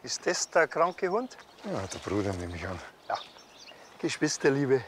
Ist das der kranke Hund? Ja, der Bruder nehme ich an. Ja. Geschwisterliebe.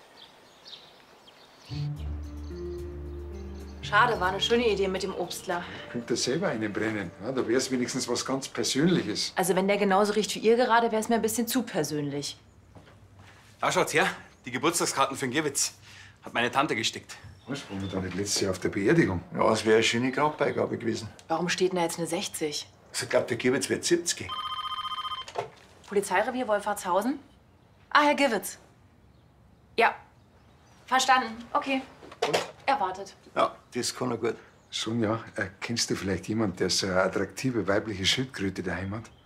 Schade, war eine schöne Idee mit dem Obstler. Könnt ihr selber einen brennen. Ja, da wäre es wenigstens was ganz Persönliches. Also wenn der genauso riecht wie ihr gerade, wäre es mir ein bisschen zu persönlich. Da schaut's her. Die Geburtstagskarten für den Gewitz. Hat meine Tante gestickt. Was, waren wir da nicht letztes Jahr auf der Beerdigung? Ja, es wäre eine schöne Grabbeigabe gewesen. Warum steht denn da jetzt eine 60? Also, ich glaube, der Gewitz wird 70. Polizeirevier Wolfratshausen? Ah, Herr Gewitz. Ja. Verstanden. Okay. Erwartet. Ja, das kann er gut. Sonja, kennst du vielleicht jemanden, der so eine attraktive weibliche Schildkröte daheim hat?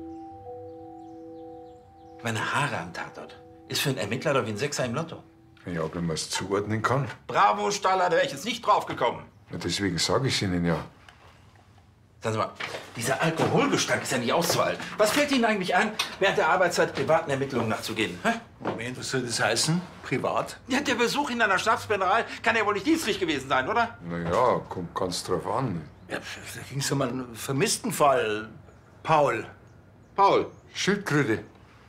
Meine Haare am Tatort. Ist für einen Ermittler doch wie ein Sechser im Lotto. Ja, wenn man es zuordnen kann. Bravo, Staller, da wäre ich jetzt nicht drauf gekommen. Ja, deswegen sage ich es Ihnen ja. Sagen Sie mal, dieser Alkoholgestank ist ja nicht auszuhalten. Was fällt Ihnen eigentlich an, während der Arbeitszeit privaten Ermittlungen nachzugehen? Hä? Moment, was soll das heißen? Privat? Ja, der Besuch in einer Schnapsbrennerei kann ja wohl nicht dienstlich gewesen sein, oder? Na ja, kommt ganz drauf an. Ja, da ging es um einen Vermisstenfall. Paul. Paul. Schildkröte.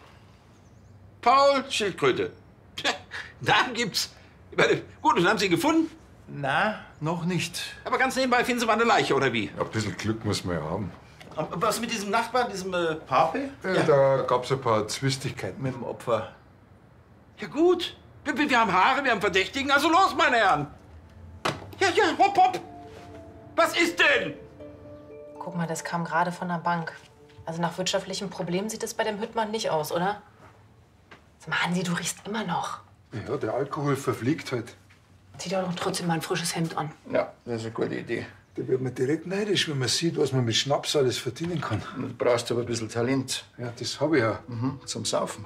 Paul Schildkröte. Tja, Namen gibt's. Ich meine, gut, und haben Sie ihn gefunden? Na, noch nicht. Aber ganz nebenbei finden Sie mal eine Leiche, oder wie? Ein bisschen Glück muss man ja haben. Und was mit diesem Nachbarn, diesem Pape? Ja, da gab es ein paar Zwistigkeiten. Mit dem Opfer. Ja gut. Wir haben Haare, wir haben Verdächtigen, also los, meine Herren. Ja, hopp, hopp. Was ist denn? Guck mal, das kam gerade von der Bank. Also nach wirtschaftlichen Problemen sieht es bei dem Hüttmann nicht aus, oder? Sag mal, Hansi, du riechst immer noch. Ja, der Alkohol verfliegt halt. Zieh doch doch trotzdem mal ein frisches Hemd an. Ja, das ist eine gute Idee. Da wird man direkt neidisch, wenn man sieht, was man mit Schnaps alles verdienen kann. Du brauchst aber ein bisschen Talent. Ja, das habe ich ja. Zum Saufen.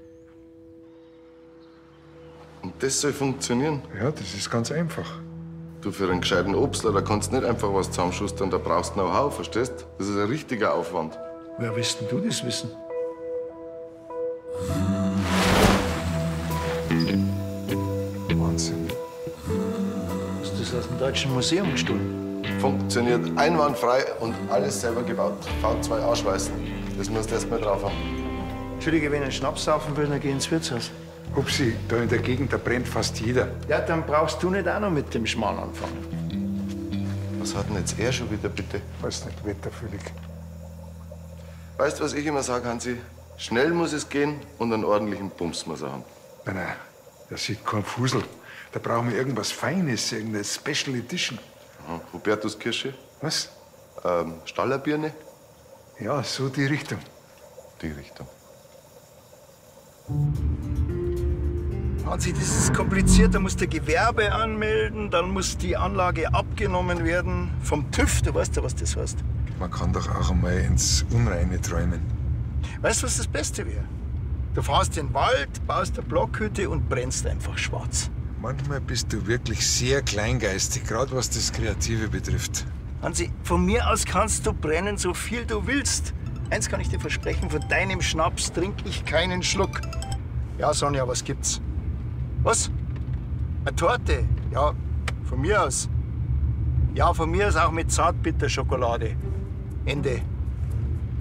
Und das soll funktionieren? Ja, das ist ganz einfach. Du, für einen gescheiten Obstler, da kannst du nicht einfach was zusammenschustern, da brauchst du Know-how, verstehst? Das ist ein richtiger Aufwand. Woher willst denn du das wissen? Wahnsinn. Hast du das aus dem Deutschen Museum gestohlen? Funktioniert einwandfrei und alles selber gebaut. V2 ausschweißen. Das musst du erst mal drauf haben. Entschuldige, wenn ich einen Schnaps saufen will, dann geh ins Wirtshaus. Upsi, da in der Gegend, da brennt fast jeder. Ja, dann brauchst du nicht auch noch mit dem Schmarrn anfangen. Was hat denn jetzt er schon wieder, bitte? Weiß nicht, wetterfühlig. Weißt du, was ich immer sage, Hansi? Schnell muss es gehen und einen ordentlichen Bums muss er haben. Nein, das sieht kein Fusel. Da brauchen wir irgendwas Feines, irgendeine Special Edition. Aha. Hubertuskirsche, Was? Stallerbirne, Ja, so die Richtung. die Richtung. Hansi, das ist kompliziert. Da musst du Gewerbe anmelden, dann muss die Anlage abgenommen werden vom TÜV. Du weißt ja, was das heißt. Man kann doch auch einmal ins Unreine träumen. Weißt du, was das Beste wäre? Du fährst in den Wald, baust eine Blockhütte und brennst einfach schwarz. Manchmal bist du wirklich sehr kleingeistig, gerade was das Kreative betrifft. Hansi, von mir aus kannst du brennen, so viel du willst. Eins kann ich dir versprechen, von deinem Schnaps trinke ich keinen Schluck. Ja, Sonja, was gibt's? Was? Eine Torte? Ja, von mir aus. Ja, von mir aus auch mit Zartbitterschokolade. Ende.